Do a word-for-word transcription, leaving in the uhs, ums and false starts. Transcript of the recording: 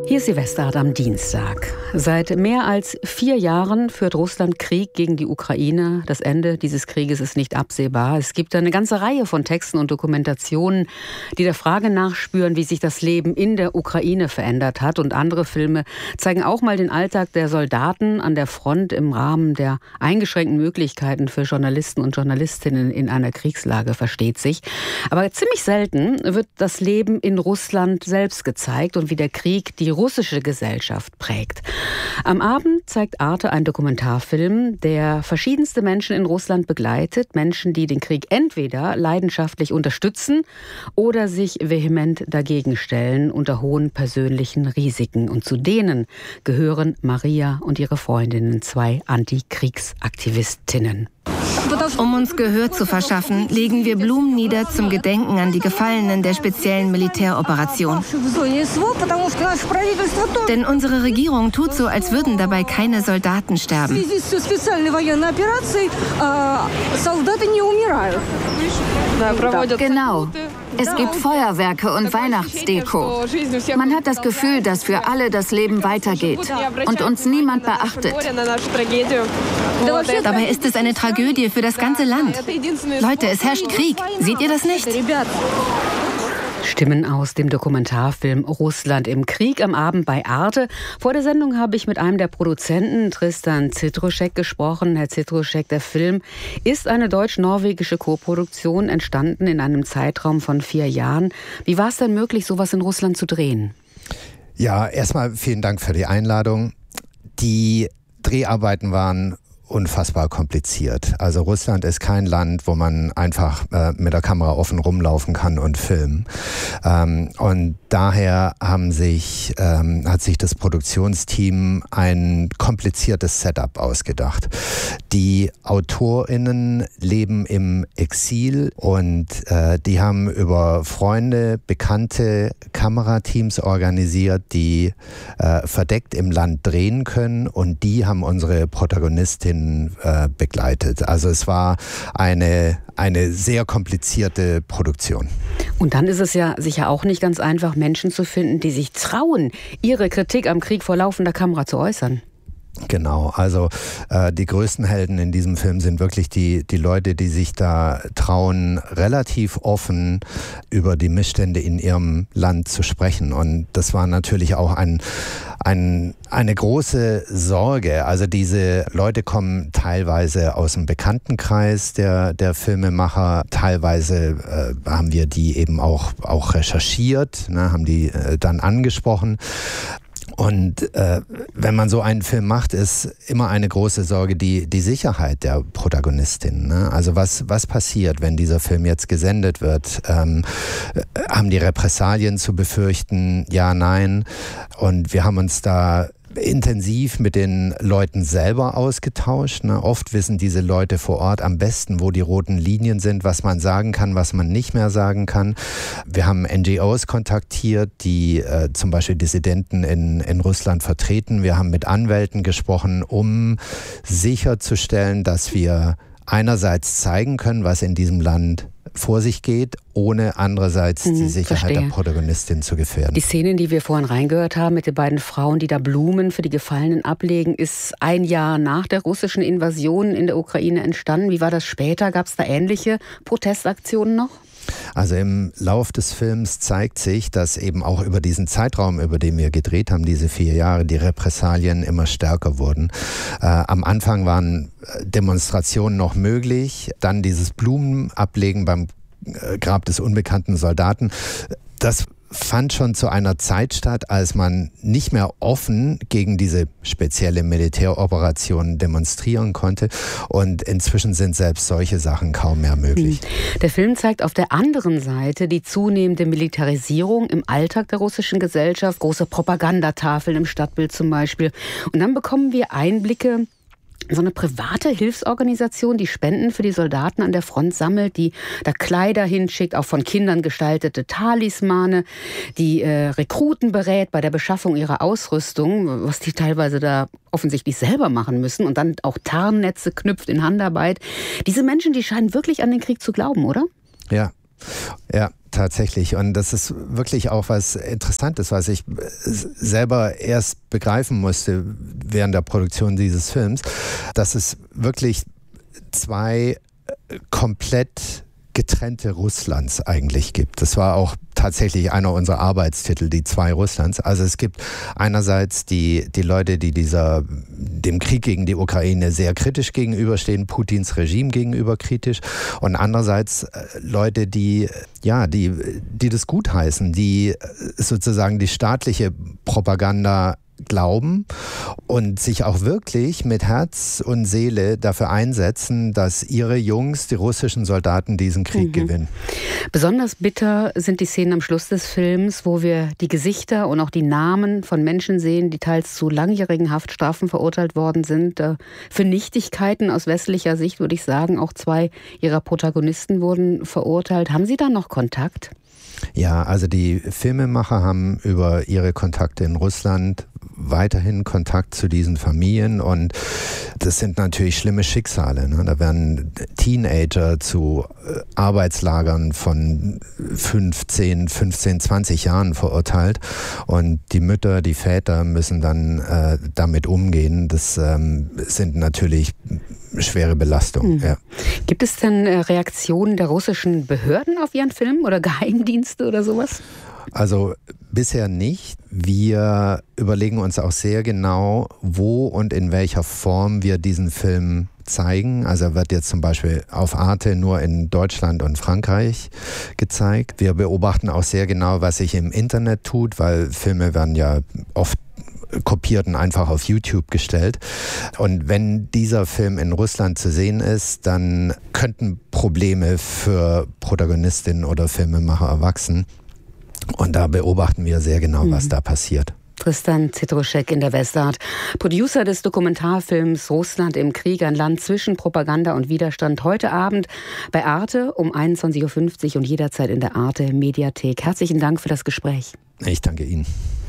Hier ist Silvestrat am Dienstag. Seit mehr als vier Jahren führt Russland Krieg gegen die Ukraine. Das Ende dieses Krieges ist nicht absehbar. Es gibt eine ganze Reihe von Texten und Dokumentationen, die der Frage nachspüren, wie sich das Leben in der Ukraine verändert hat. Und andere Filme zeigen auch mal den Alltag der Soldaten an der Front im Rahmen der eingeschränkten Möglichkeiten für Journalisten und Journalistinnen in einer Kriegslage, versteht sich. Aber ziemlich selten wird das Leben in Russland selbst gezeigt und wie der Krieg die russische Gesellschaft prägt. Am Abend zeigt Arte einen Dokumentarfilm, der verschiedenste Menschen in Russland begleitet. Menschen, die den Krieg entweder leidenschaftlich unterstützen oder sich vehement dagegen stellen unter hohen persönlichen Risiken. Und zu denen gehören Maria und ihre Freundinnen, zwei Antikriegsaktivistinnen. Um uns Gehör zu verschaffen, legen wir Blumen nieder zum Gedenken an die Gefallenen der speziellen Militäroperation. Denn unsere Regierung tut so, als würden dabei keine Soldaten sterben. Genau. Es gibt Feuerwerke und Weihnachtsdeko. Man hat das Gefühl, dass für alle das Leben weitergeht und uns niemand beachtet. Dabei ist es eine Tragödie für das ganze Land. Leute, es herrscht Krieg. Seht ihr das nicht? Stimmen aus dem Dokumentarfilm Russland im Krieg am Abend bei Arte. Vor der Sendung habe ich mit einem der Produzenten, Tristan Zitruschek, gesprochen. Herr Zitruschek, der Film ist eine deutsch-norwegische Koproduktion, entstanden in einem Zeitraum von vier Jahren. Wie war es denn möglich, sowas in Russland zu drehen? Ja, erstmal vielen Dank für die Einladung. Die Dreharbeiten waren unfassbar kompliziert. Also Russland ist kein Land, wo man einfach äh, mit der Kamera offen rumlaufen kann und filmen. Ähm, und daher haben sich, ähm, hat sich das Produktionsteam ein kompliziertes Setup ausgedacht. Die AutorInnen leben im Exil und äh, die haben über Freunde, bekannte Kamerateams organisiert, die äh, verdeckt im Land drehen können, und die haben unsere Protagonistin äh, begleitet. Also es war eine, eine sehr komplizierte Produktion. Und dann ist es ja sicher auch nicht ganz einfach, Menschen zu finden, die sich trauen, ihre Kritik am Krieg vor laufender Kamera zu äußern. Genau, also äh, die größten Helden in diesem Film sind wirklich die, die Leute, die sich da trauen, relativ offen über die Missstände in ihrem Land zu sprechen. Und das war natürlich auch ein, ein, eine große Sorge. Also diese Leute kommen teilweise aus dem Bekanntenkreis der, der Filmemacher, teilweise äh, haben wir die eben auch, auch recherchiert, ne, haben die äh, dann angesprochen. Und äh, wenn man so einen Film macht, ist immer eine große Sorge die, die Sicherheit der Protagonistin. Ne? Also was, was passiert, wenn dieser Film jetzt gesendet wird? Ähm, haben die Repressalien zu befürchten? Ja, nein. Und wir haben uns da intensiv mit den Leuten selber ausgetauscht. Ne? Oft wissen diese Leute vor Ort am besten, wo die roten Linien sind, was man sagen kann, was man nicht mehr sagen kann. Wir haben N G Os kontaktiert, die äh, zum Beispiel Dissidenten in, in Russland vertreten. Wir haben mit Anwälten gesprochen, um sicherzustellen, dass wir einerseits zeigen können, was in diesem Land vor sich geht, ohne andererseits hm, die Sicherheit verstehe. der Protagonistin zu gefährden. Die Szenen, die wir vorhin reingehört haben mit den beiden Frauen, die da Blumen für die Gefallenen ablegen, ist ein Jahr nach der russischen Invasion in der Ukraine entstanden. Wie war das später? Gab es da ähnliche Protestaktionen noch? Also im Lauf des Films zeigt sich, dass eben auch über diesen Zeitraum, über den wir gedreht haben, diese vier Jahre, die Repressalien immer stärker wurden. Äh, am Anfang waren Demonstrationen noch möglich, dann dieses Blumenablegen beim Grab des unbekannten Soldaten. Das fand schon zu einer Zeit statt, als man nicht mehr offen gegen diese spezielle Militäroperation demonstrieren konnte. Und inzwischen sind selbst solche Sachen kaum mehr möglich. Der Film zeigt auf der anderen Seite die zunehmende Militarisierung im Alltag der russischen Gesellschaft. Große Propagandatafeln im Stadtbild zum Beispiel. Und dann bekommen wir Einblicke, so eine private Hilfsorganisation, die Spenden für die Soldaten an der Front sammelt, die da Kleider hinschickt, auch von Kindern gestaltete Talismane, die äh, Rekruten berät bei der Beschaffung ihrer Ausrüstung, was die teilweise da offensichtlich selber machen müssen, und dann auch Tarnnetze knüpft in Handarbeit. Diese Menschen, die scheinen wirklich an den Krieg zu glauben, oder? Ja, ja. tatsächlich. Und das ist wirklich auch was Interessantes, was ich selber erst begreifen musste während der Produktion dieses Films, dass es wirklich zwei komplett getrennte Russlands eigentlich gibt. Das war auch tatsächlich einer unserer Arbeitstitel, die zwei Russlands. Also es gibt einerseits die, die Leute, die dieser, dem Krieg gegen die Ukraine sehr kritisch gegenüberstehen, Putins Regime gegenüber kritisch, und andererseits Leute, die, ja, die, die das gutheißen, die sozusagen die staatliche Propaganda glauben und sich auch wirklich mit Herz und Seele dafür einsetzen, dass ihre Jungs, die russischen Soldaten, diesen Krieg mhm. gewinnen. Besonders bitter sind die Szenen am Schluss des Films, wo wir die Gesichter und auch die Namen von Menschen sehen, die teils zu langjährigen Haftstrafen verurteilt worden sind. Für Nichtigkeiten aus westlicher Sicht würde ich sagen, auch zwei ihrer Protagonisten wurden verurteilt. Haben Sie da noch Kontakt? Ja, also die Filmemacher haben über ihre Kontakte in Russland weiterhin Kontakt zu diesen Familien, und das sind natürlich schlimme Schicksale. Ne? Da werden Teenager zu Arbeitslagern von fünfzehn, fünfzehn, zwanzig Jahren verurteilt, und die Mütter, die Väter müssen dann äh, damit umgehen. Das ähm, sind natürlich schwere Belastungen. Mhm. Ja. Gibt es denn Reaktionen der russischen Behörden auf Ihren Film oder Geheimdienste oder sowas? Also bisher nicht. Wir überlegen uns auch sehr genau, wo und in welcher Form wir diesen Film zeigen. Also er wird jetzt zum Beispiel auf Arte nur in Deutschland und Frankreich gezeigt. Wir beobachten auch sehr genau, was sich im Internet tut, weil Filme werden ja oft kopiert und einfach auf YouTube gestellt. Und wenn dieser Film in Russland zu sehen ist, dann könnten Probleme für Protagonistinnen oder Filmemacher erwachsen. Und da beobachten wir sehr genau, mhm. was da passiert. Tristan Zitruschek in der Westart, Producer des Dokumentarfilms Russland im Krieg, ein Land zwischen Propaganda und Widerstand. Heute Abend bei Arte um einundzwanzig Uhr fünfzig und jederzeit in der Arte Mediathek. Herzlichen Dank für das Gespräch. Ich danke Ihnen.